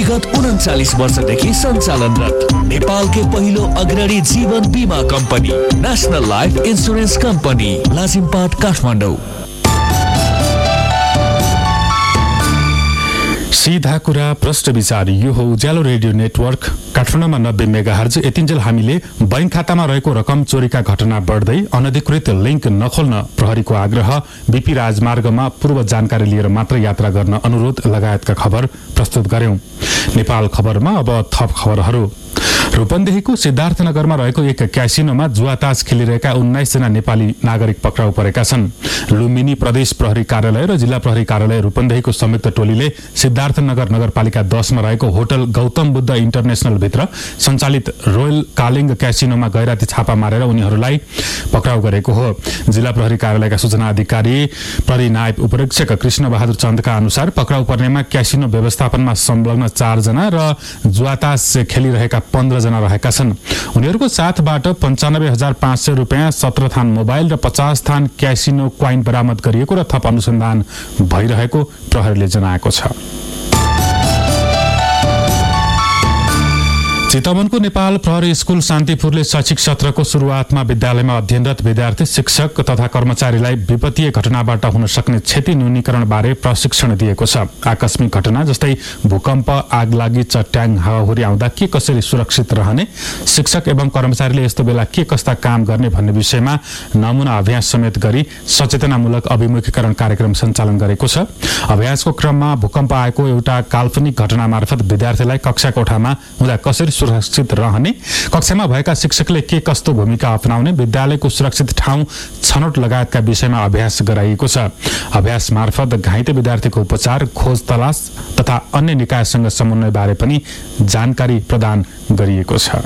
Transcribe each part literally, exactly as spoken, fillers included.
विगत उन्चालीस वर्षदेखि सञ्चालनरत नेपालकै पहिलो अग्रणी जीवन बीमा company national life insurance company Lazimpat Kathmandu. सीधा कुरा प्रश्न विचार, यो हो उज्यालो रेडियो नेटवर्क काठमाडौँमा नब्बे मेगाहर्ज। यतिन्जेल हामीले बैंक खातामा रहेको रकम चोरीका घटना बढ्दै अनधिकृत लिङ्क नखोल्न प्रहरीको आग्रह, बीपी राजमार्गमा पूर्व जानकारी लिएर मात्र यात्रा गर्न अनुरोध लगायतका खबर प्रस्तुत गर्यौं। नेपाल खबरमा अब थप खबरहरू। रूपन्देहीको सिद्धार्थनगरमा रहेको एक क्यासिनोमा जुवातास खेलिरहेका उन्नाइस जना नेपाली नागरिक पक्राउ परेका छन्। लुम्बिनी प्रदेश प्रहरी कार्यालय र जिल्ला प्रहरी कार्यालय रूपन्देहीको संयुक्त टोलीले सिद्धार्थनगर नगरपालिका दसमा रहेको होटल गौतम बुद्ध इन्टरनेशनल भित्र सञ्चालित रोयल कालिङ क्यासिनोमा गैराती छापा मारेर उनीहरूलाई पक्राउ गरेको हो। जिल्ला प्रहरी कार्यालयका सूचना अधिकारी प्रहरी नायब उपरीक्षक कृष्ण बहादुर चन्दका अनुसार पक्राउ पर्नेमा क्यासिनो व्यवस्थापनमा संलग्न चार जना र जुवातास खेलिरहेका पन्ध्र जना रहेका छन्। उनीहरूको साथबाट पञ्चानब्बे हजार पाँच सय रुपियाँ, सत्र थान मोबाइल र पचास थान क्यासिनो क्वाइन बरामद गरिएको र थप अनुसन्धान भइरहेको प्रहरीले जनाएको छ। चितवनको नेपाल प्रहरी स्कूल शान्तिपुरले शैक्षिक सत्रको सुरुवातमा विद्यालयमा अध्ययनरत विद्यार्थी, शिक्षक तथा कर्मचारीलाई विपत्तीय घटनाबाट हुन सक्ने क्षति न्यूनीकरण बारे प्रशिक्षण दिएको छ। आकस्मिक घटना जस्तै भूकम्प, आगलागी, चट्याङ, हावाहुरी आउँदा के कसरी सुरक्षित रहने, शिक्षक एवं कर्मचारीले यस्तो बेला के कस्ता काम गर्ने भन्ने विषयमा नमुना अभ्यास समेत गरी सचेतनामूलक अभिमुखीकरण कार्यक्रम सञ्चालन गरेको छ। अभ्यासको क्रममा भूकम्प आएको एउटा काल्पनिक घटना मार्फत विद्यार्थीलाई कक्षा कोठामा हुँदा कसरी सुरक्षित रहने, कक्षामा भएका शिक्षकले के कस्तो भूमिका अपनाउने, विद्यालयको सुरक्षित ठाउँ छनौट लगायतका विषयमा अभ्यास गराइएको छ। अभ्यास मार्फत घाइते विद्यार्थीको उपचार, खोज तलास तथा अन्य निकायसँग समन्वय बारे पनि जानकारी प्रदान गरिएको छ।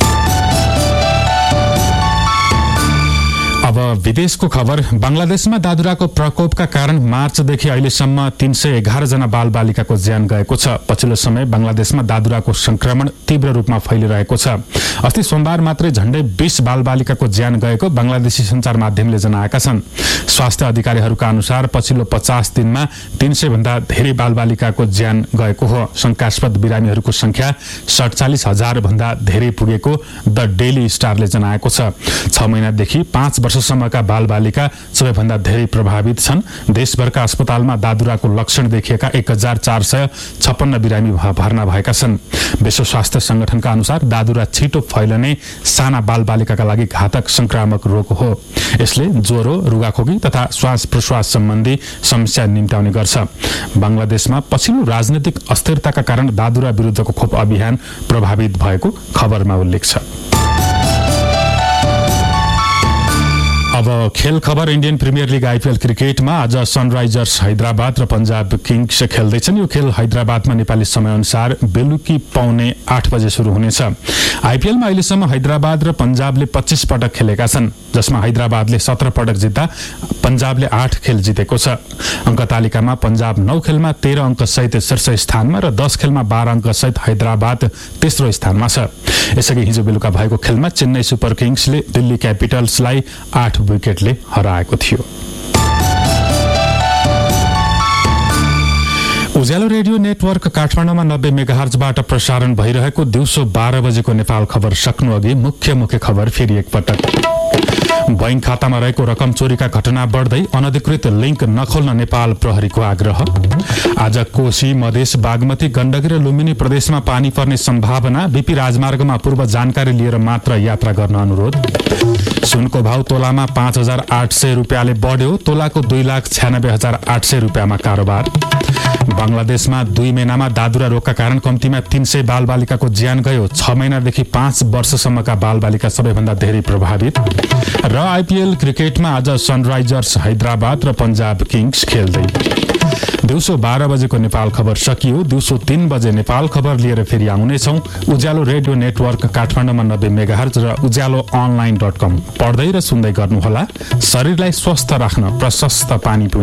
अब विदेशको खबर। बंगलादेशमा दादुराको प्रकोपका कारण मार्चदेखि अहिलेसम्म तीन सय एघार जना बाल बालिकाको ज्यान गएको छ। पछिल्लो समय बंगलादेशमा दादुराको संक्रमण तीव्र रूपमा फैलिरहेको छ। अस्ति सोमबार मात्रै झण्डै बीस बाल बालिकाको ज्यान गएको बंगलादेशी संचार माध्यमले जनाएका छन्। स्वास्थ्य अधिकारीहरूका अनुसार पछिल्लो पचास दिनमा तीन सय भन्दा धेरै बाल बालिकाको ज्यान गएको हो। शंकास्पद बिरामीहरूको संख्या सडचालिस हजार भन्दा धेरै पुगेको द डेली स्टारले जनाएको छ। छ महिनादेखि पाँच वर्षसम्मका बाल बालिका सबैभन्दा धेरै प्रभावित छन्। देशभरका अस्पतालमा दादुराको लक्षण देखिएका एक हजार चार सय छप्पन्न बिरामी भर्ना भएका छन्। विश्व स्वास्थ्य संगठनका अनुसार दादुरा छिटो फैलने साना बाल बालिकाका लागि घातक संक्रामक रोग हो। यसले ज्वरो, रुगाखोकी तथा श्वास प्रश्वास सम्बन्धी समस्या निम्त्याउने गर्छ। बंगलादेशमा पछिल्लो राजनैतिक अस्थिरताका कारण दादुरा विरुद्धको खोप अभियान प्रभावित भएको खबरमा उल्लेख छ। अब खेल खबर। इन्डियन प्रिमियर लिग आइपीएल क्रिकेटमा आज सनराइजर्स हैदराबाद र पंजाब किङ्स खेल्दैछन्। यो खेल हैदराबादमा नेपाली समयअनुसार बेलुकी पाउने आठ बजे शुरू हुनेछ। आइपीएलमा अहिलेसम्म हैदराबाद र पंजाबले पच्चीस पटक खेलेका छन्, जसमा हैदराबादले सत्र पटक जित्दा पंजाबले आठ खेल जितेको छ। अङ्क तालिकामा पंजाब नौ खेलमा तेह्र अङ्क सहित शीर्ष स्थानमा र दस खेलमा बाह्र अङ्क सहित हैदराबाद तेस्रो स्थानमा छ। यसअघि हिजो बेलुका भएको खेलमा चेन्नई सुपर किङ्सले दिल्ली क्यापिटल्सलाई आठ विकेटले हराएको थियो। उज्यालो रेडियो नेटवर्क काठमाडौँमा नब्बे मेगाहर्जबाट प्रसारण भइरहेको दिउँसो बाह्र बजेको नेपाल खबर सक्नु अघि मुख्य मुख्य खबर फेरि एकपटक। बैंक खातामा रहेको रकम चोरीका घटना बढ्दै अनधिकृत लिङ्क नखोल्न नेपाल प्रहरीको आग्रह। आज कोशी, मधेस, बागमती, गण्डकी र लुम्बिनी प्रदेशमा पानी पर्ने सम्भावना, बीपी राजमार्गमा पूर्व जानकारी लिएर मात्र यात्रा गर्न अनुरोध। सुनको भाव तोलामा पाँच हजार आठ सय रुपियाँले बढ्यो, तोलाको दुई लाख छ्यानब्बे हजार आठ सय रुपियाँमा कारोबार। बंगलादेशमा दुई महिनामा दादुरा रोगका कारण कम्तीमा तीन सय बाल बालिकाको ज्यान गयो। छ महिनादेखि पाँच वर्षसम्मका बाल बालिका सबैभन्दा धेरै प्रभावित। र आइपीएल क्रिकेटमा आज सनराइजर्स हैदराबाद र पंजाब किङ्स खेल्दै। दिउँसो बाह्र बजेको नेपाल खबर सकियो। दिउँसो तीन बजे नेपाल खबर लिएर फेरि आउनेछौँ। उज्यालो रेडियो नेटवर्क काठमाडौँमा नब्बे मेगाहर्ज र उज्यालो अनलाइन डट कम पढ्दै र सुन्दै गर्नुहोला। शरीरलाई स्वस्थ राख्न प्रशस्त पानी